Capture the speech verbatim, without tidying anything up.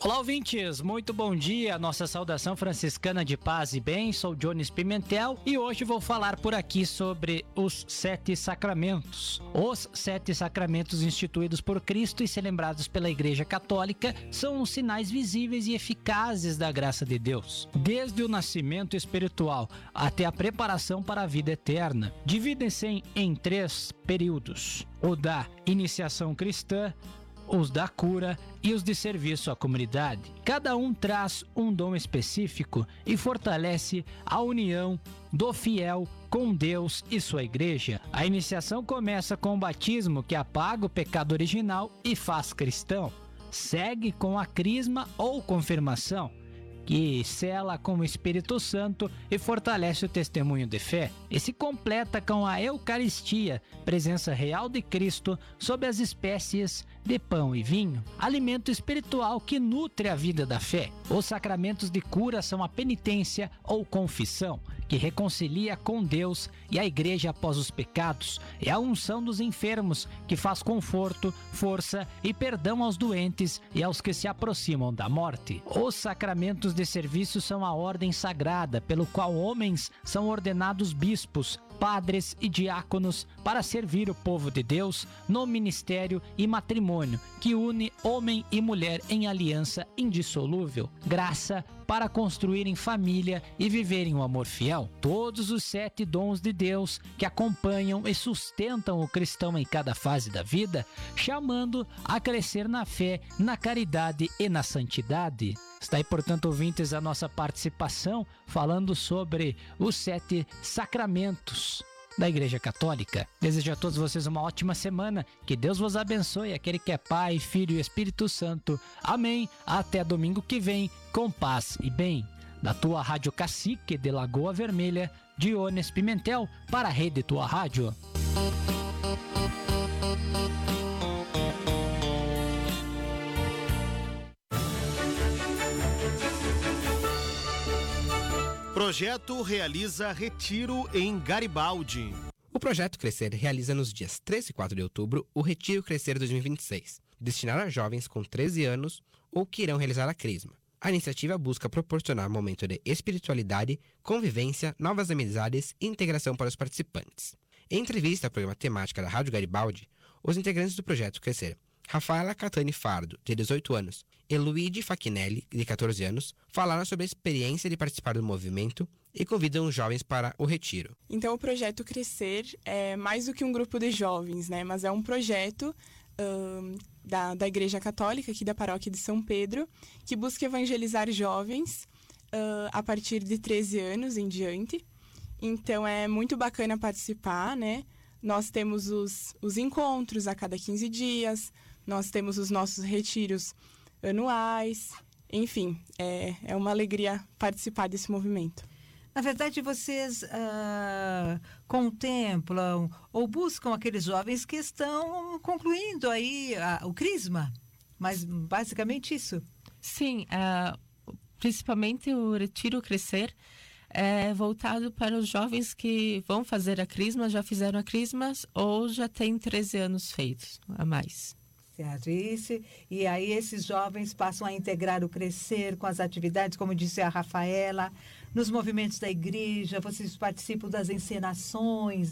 Olá, ouvintes, muito bom dia, nossa saudação franciscana de paz e bem, sou Jones Pimentel e hoje vou falar por aqui sobre os sete sacramentos. Os sete sacramentos instituídos por Cristo e celebrados pela Igreja Católica são os sinais visíveis e eficazes da graça de Deus, desde o nascimento espiritual até a preparação para a vida eterna. Dividem-se em, em três períodos: o da iniciação cristã, os da cura e os de serviço à comunidade. Cada um traz um dom específico e fortalece a união do fiel com Deus e sua igreja. A iniciação começa com o batismo, que apaga o pecado original e faz cristão. Segue com a crisma ou confirmação, que sela com o Espírito Santo e fortalece o testemunho de fé. E se completa com a Eucaristia, presença real de Cristo sob as espécies de pão e vinho, alimento espiritual que nutre a vida da fé. Os sacramentos de cura são a penitência ou confissão, que reconcilia com Deus e a igreja após os pecados, e a unção dos enfermos, que faz conforto, força e perdão aos doentes e aos que se aproximam da morte. Os sacramentos de serviço são a ordem sagrada, pelo qual homens são ordenados bispos, padres e diáconos para servir o povo de Deus no ministério e matrimônio, que une homem e mulher em aliança indissolúvel, graça para construírem família e viverem o amor fiel. Todos os sete dons de Deus que acompanham e sustentam o cristão em cada fase da vida, chamando a crescer na fé, na caridade e na santidade. Está aí, portanto, ouvintes, a nossa participação falando sobre os sete sacramentos da Igreja Católica. Desejo a todos vocês uma ótima semana, que Deus vos abençoe, aquele que é Pai, Filho e Espírito Santo. Amém. Até domingo que vem, com paz e bem. Da tua Rádio Cacique de Lagoa Vermelha, Dionis Pimentel, para a Rede Tua Rádio. Projeto realiza retiro em Garibaldi. O Projeto Crescer realiza nos dias três e quatro de outubro o Retiro Crescer dois mil e vinte e seis, destinado a jovens com treze anos ou que irão realizar a crisma. A iniciativa busca proporcionar momento de espiritualidade, convivência, novas amizades e integração para os participantes. Em entrevista ao programa temática da Rádio Garibaldi, os integrantes do Projeto Crescer, Rafaela Catani Fardo, de dezoito anos, e Luigi Fachinelli, de catorze anos, falaram sobre a experiência de participar do movimento e convidam os jovens para o retiro. Então, o Projeto Crescer é mais do que um grupo de jovens, né? Mas é um projeto um, da, da Igreja Católica, aqui da Paróquia de São Pedro, que busca evangelizar jovens uh, a partir de treze anos em diante. Então, é muito bacana participar, né? Nós temos os, os encontros a cada quinze dias, nós temos os nossos retiros anuais, enfim, é, é uma alegria participar desse movimento. Na verdade, vocês uh, contemplam ou buscam aqueles jovens que estão concluindo aí uh, o crisma, mas basicamente isso? Sim, uh, principalmente o Retiro Crescer é voltado para os jovens que vão fazer a crisma, já fizeram a crisma ou já têm treze anos feitos a mais. Certo, isso, e aí esses jovens passam a integrar o Crescer com as atividades, como disse a Rafaela, nos movimentos da igreja, vocês participam das encenações,